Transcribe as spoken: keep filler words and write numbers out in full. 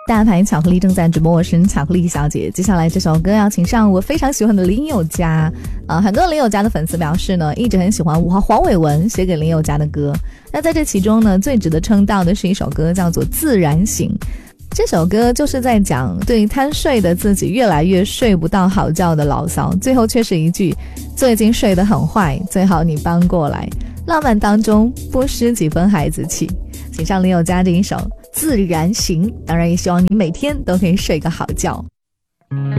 大牌巧克力正在直播，我是巧克力小姐。接下来这首歌要请上我非常喜欢的林宥嘉，呃，很多林宥嘉的粉丝表示呢，一直很喜欢黄伟文写给林宥嘉的歌。那在这其中呢，最值得称道的是一首歌，叫做《自然醒》。这首歌就是在讲对贪睡的自己越来越睡不到好觉的牢骚，最后却是一句最近睡得很坏，最好你搬过来，浪漫当中不失几分孩子气。请上林宥嘉这一首《自然醒》，当然也希望你每天都可以睡个好觉。